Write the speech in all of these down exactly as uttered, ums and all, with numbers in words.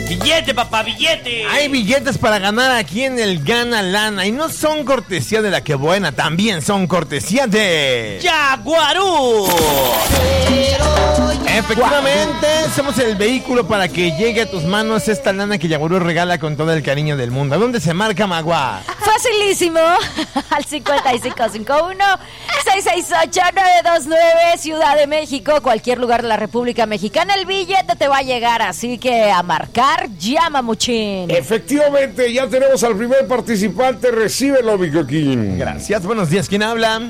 ¡Billete, papá, billete! Hay billetes para ganar aquí en el Gana Lana. Y no son cortesía de La Que Buena, también son cortesía de... ¡Yaguarú! Efectivamente, somos el vehículo para que llegue a tus manos esta lana que Yaguarú regala con todo el cariño del mundo. ¿A dónde se marca, Magua? Facilísimo. Al cincuenta y cinco cincuenta y uno, seiscientos sesenta y ocho, novecientos veintinueve, Ciudad de México, cualquier lugar de la República Mexicana. El billete te va a llegar, así que a marcar, llama, Muchín. Efectivamente, ya tenemos al primer participante. Recíbelo, mi coquín. Gracias, buenos días. ¿Quién habla?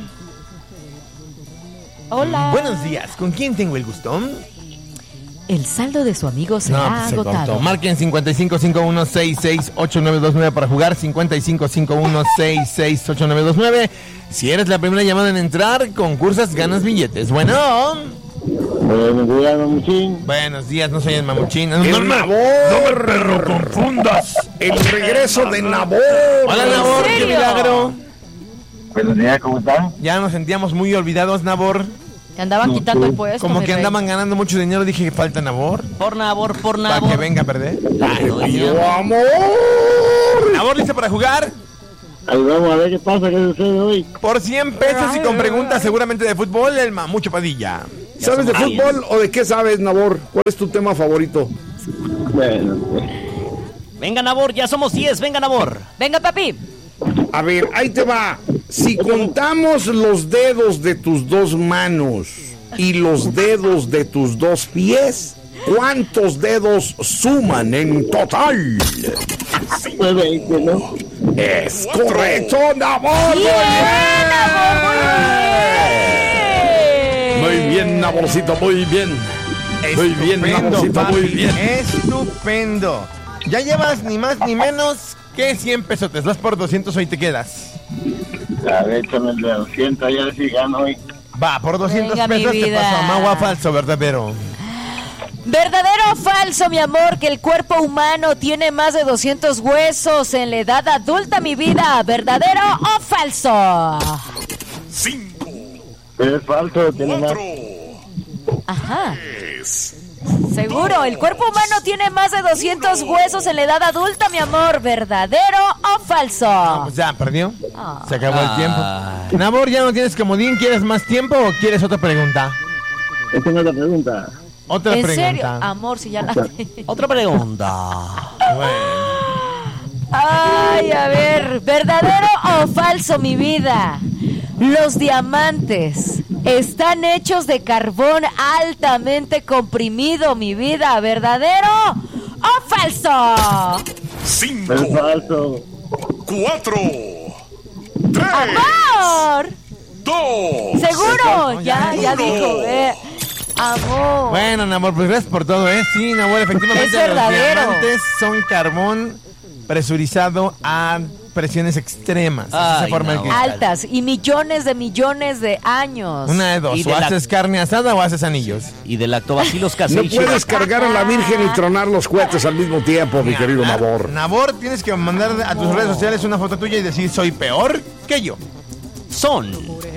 Hola. Buenos días, ¿con quién tengo el gusto? El saldo de su amigo se ha pues se agotado. cortó. Marquen cincuenta y cinco cincuenta y uno, sesenta y seis, ochenta y nueve veintinueve para jugar. cincuenta y cinco cincuenta y uno, sesenta y seis, ochenta y nueve veintinueve. Si eres la primera llamada en entrar, concursas, ganas billetes. Bueno. Buenos días, Mamuchín. Buenos días, no soy el Mamuchín. No, El no, Nabor. no me perro confundas. El regreso de Nabor. Hola, Nabor, qué milagro. Buenos días, ¿cómo están? Ya nos sentíamos muy olvidados, Nabor. Te andaban quitando el puesto. Como mi que rey. andaban ganando mucho dinero. Dije que falta Nabor. Por Nabor, por Para Nabor. que venga a perder. ¡Yo, amor! Nabor, ¿listo para jugar? Ahí vamos a ver qué pasa, qué sucede hoy. Por cien pesos y con preguntas seguramente de fútbol, el Mamucho Padilla. ¿Sabes de fútbol o de qué sabes, Nabor? ¿Cuál es tu tema favorito? Bueno, pues, Venga, Nabor, ya somos diez. Venga, Nabor. Venga, papi. A ver, ahí te va. Si contamos los dedos de tus dos manos y los dedos de tus dos pies, ¿cuántos dedos suman en total? pues veinte, ¿no? Es correcto, Nabor. ¡Bien, Nabor! Muy bien, Naborcito, muy bien. Muy bien, Estupendo, Naborcito, muy papi, bien. Estupendo. Ya llevas ni más ni menos que cien pesotes. Vas por doscientos, hoy te quedas. A ver, échame el de doscientos, ya si gano hoy. Va, por doscientos Venga, mi pesos te vida. paso. Magua, falso, verdadero. ¿Verdadero o falso, mi amor, que el cuerpo humano tiene más de doscientos huesos en la edad adulta, mi vida? ¿Verdadero o falso? Pero es falso, tiene más. Ajá. Seguro, el cuerpo humano tiene más de doscientos huesos en la edad adulta, mi amor. ¿Verdadero o falso? Pues ya, perdió. Ah. Se acabó el Ay. tiempo. Nabor, ¿ya no tienes comodín? ¿Quieres más tiempo o quieres otra pregunta? Yo tengo otra pregunta. Otra ¿En pregunta. serio? Amor, si ya la... Otra pregunta. Bueno. Ay, a ver, ¿verdadero o falso, mi vida? Los diamantes están hechos de carbón altamente comprimido, mi vida. ¿Verdadero o falso? Pero es falso. ¡Amor! ¿Seguro? No, Ya, ya. ya dijo. eh, Amor. Bueno, Nabor, pues gracias por todo, ¿eh? Sí, Nabor, efectivamente Es verdadero. los diamantes son carbón presurizado a presiones extremas. Así Ay, se forma el Nabor. cristal. Altas y millones de millones de años. Una de dos, Y de o la- haces carne asada o haces anillos. Y de lactobacilos No caseiros. puedes cargar a la Virgen y tronar los cohetes al mismo tiempo, mi querido Na- Nabor. Nabor, tienes que mandar a tus redes sociales una foto tuya y decir soy peor que yo. Son